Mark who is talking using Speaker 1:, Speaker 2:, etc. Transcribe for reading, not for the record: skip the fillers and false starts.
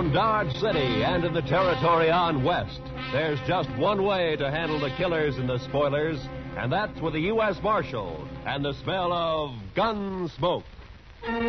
Speaker 1: around Dodge City and in the territory on West, there's just one way to handle the killers and the spoilers, and that's with a U.S. Marshal and the smell of gun smoke.